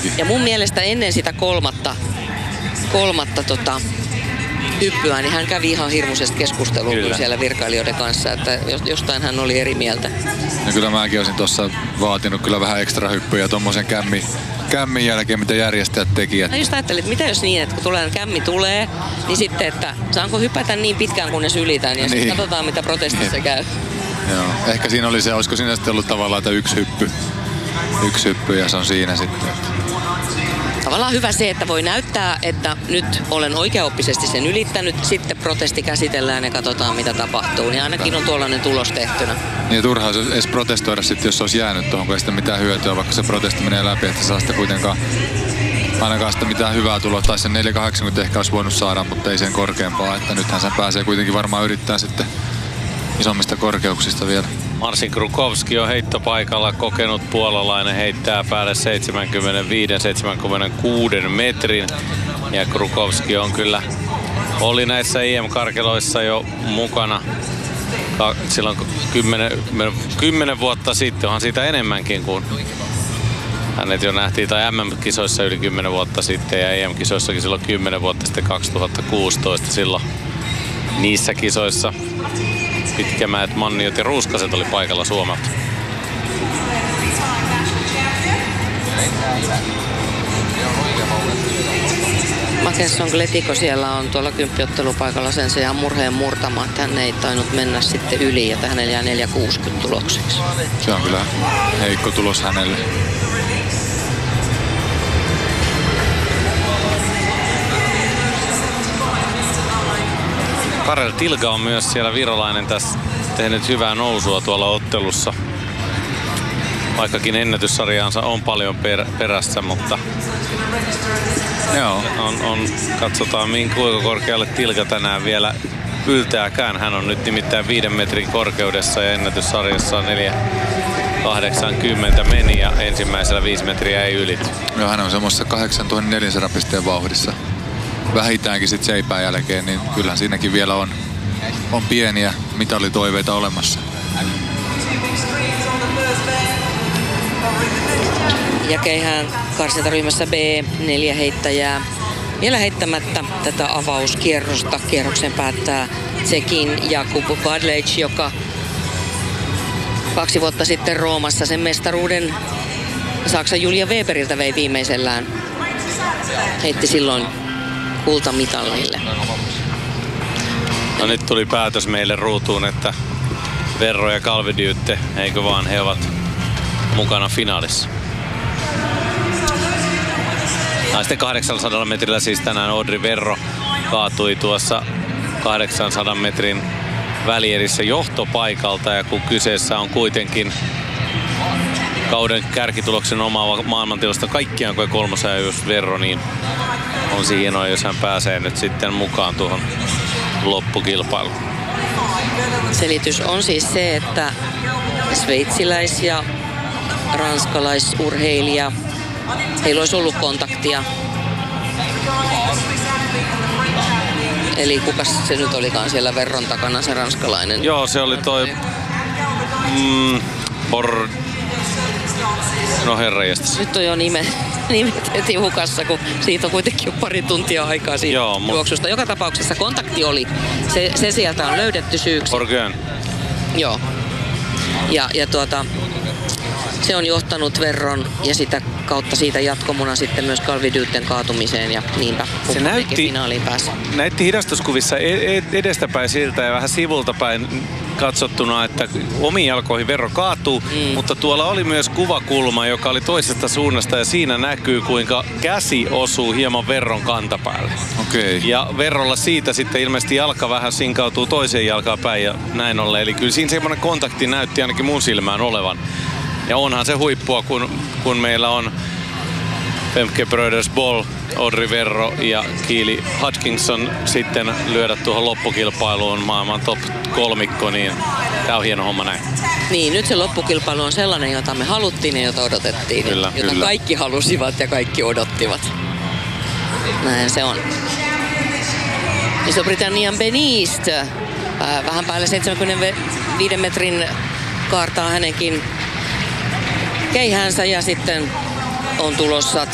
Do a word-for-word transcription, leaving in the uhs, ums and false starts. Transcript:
ainakin. Ja mun mielestä ennen sitä kolmatta, kolmatta tota, hyppyä, niin hän kävi ihan hirmuisesta keskustelua siellä virkailijoiden kanssa, että jostain hän oli eri mieltä. Ja kyllä mäkin olisin tuossa vaatinut kyllä vähän ekstra hyppyjä tommosen kämmi, kämmin jälkeen, mitä järjestäjät tekivät. No just ajattelin, että mitä jos niin, että kun tulee, kämmi tulee, niin sitten, että saanko hypätä niin pitkään, kunnes ylitän, ja niin. sitten katsotaan, mitä protestissa niin. käy. Joo, ehkä siinä oli se, olisiko siinä sitten ollut tavallaan, että yksi hyppy, yksi hyppy ja se on siinä sitten. Tavallaan hyvä se, että voi näyttää, että nyt olen oikeaoppisesti sen ylittänyt, sitten protesti käsitellään ja katsotaan, mitä tapahtuu. Niin ainakin on tuollainen tulos tehtynä. Niin turhaa se edes protestoida sitten, jos se olisi jäänyt tuohon, kun ei sitä mitään hyötyä, vaikka se protesti menee läpi, että saa sitä kuitenkaan ainakaan sitä mitään hyvää tuloa. Tai sen neljä kahdeksankymmentä ehkä olisi voinut saada, mutta ei sen korkeampaa. Että nythän sen pääsee kuitenkin varmaan yrittää sitten isommista korkeuksista vielä. Marcin Krukowski on heittopaikalla, kokenut puolalainen, heittää päälle seitsemänkymmentäviisi seitsemänkymmentäkuusi metrin. Ja Krukowski on kyllä, oli näissä I M-karkeloissa jo mukana silloin kymmenen vuotta sitten, onhan siitä enemmänkin kuin hänet jo nähtiin, tai M M-kisoissa yli kymmenen vuotta sitten ja I M-kisoissakin silloin kymmenen vuotta sitten kaksituhattakuusitoista silloin niissä kisoissa. Pitkämäet, Manniot ja Ruuskaset oli paikalla Suomelta. Mackenson Gletiko siellä on tuolla kymppiottelupaikalla sen sijaan murheen murtama, että hän ei tainnut mennä sitten yli, ja hänellä jää neljä kuusikymmentä tulokseksi. Se on kyllä heikko tulos hänelle. Karel Tilga on myös siellä virolainen tässä tehnyt hyvää nousua tuolla ottelussa. Vaikkakin ennätyssarjaansa on paljon per, perässä, mutta Joo. On, on, katsotaan kuinka korkealle Tilga tänään vielä yltääkään. Hän on nyt nimittäin viiden metrin korkeudessa ja ennätyssarjassa neljä kahdeksankymmentä meni ja ensimmäisellä viisi metriä ei ylity. Joo, hän on semmoisessa kahdeksantuhattaneljäsataa pisteen vauhdissa. Vähintäänkin sitten seipään jälkeen, niin kyllähän siinäkin vielä on, on pieniä mitalitoiveita olemassa. Ja keihään karsintaryhmässä B, neljä heittäjää. Vielä heittämättä tätä avauskierrosta. Kierroksen päättää Tsekin Jakub Badlej, joka kaksi vuotta sitten Roomassa sen mestaruuden Saksan Julia Weberiltä vei viimeisellään. Heitti silloin kultamitalille. No nyt tuli päätös meille ruutuun, että Verro ja Calvi-Dytte, eikö vaan, he ovat mukana finaalissa. Naisten kahdeksansadan metrillä siis tänään Audrey Verro kaatui tuossa kahdeksansadan metrin välierissä johtopaikalta, ja kun kyseessä on kuitenkin kauden kärkituloksen omaava maailmantilasta kaikkiaan kuin kolmosajuus Verro, niin on se hienoa, jos hän pääsee nyt sitten mukaan tuohon loppukilpailuun. Selitys on siis se, että sveitsiläis- ja ranskalaisurheilija, heillä olisi ollut kontaktia. Eli kukas se nyt olikaan siellä Verron takana, se ranskalainen? Joo, se oli toi mm, Por... No herranjestas. Nyt on jo nime, nimet heti hukassa, kun siitä on kuitenkin jo pari tuntia aikaa siitä Joo, juoksusta. Joka tapauksessa kontakti oli. Se, se sieltä on löydetty syyksi. Borgön. Joo. Ja, ja tuota, se on johtanut Verron ja sitä kautta siitä jatkomuna sitten myös Calvi-Dytten kaatumiseen, ja niinpä se näytti, finaaliin pääsi. Näytti hidastuskuvissa edestäpäin siltä ja vähän sivulta päin katsottuna, että omiin jalkoihin Verro kaatuu, mm. mutta tuolla oli myös kuvakulma, joka oli toisesta suunnasta, ja siinä näkyy, kuinka käsi osuu hieman Verron kantapäälle. Okay. Ja Verrolla siitä sitten ilmeisesti jalka vähän sinkautuu toiseen jalkaan päin ja näin ollen. Eli kyllä siinä semmoinen kontakti näytti ainakin mun silmään olevan. Ja onhan se huippua, kun, kun meillä on Femke Brothers Ball, Audrey Verro ja Keely Hutchinson sitten lyödä tuohon loppukilpailuun maailman top kolmikko, niin tää on hieno homma näin. Niin, nyt se loppukilpailu on sellainen, jota me haluttiin ja jota odotettiin. Kyllä, jota kyllä. Kaikki halusivat ja kaikki odottivat. Näin se on. Iso-Britannian Ben East. Vähän päälle seitsemänkymmentäviisi metrin kaartaa hänenkin keihäänsä, ja sitten on tulossa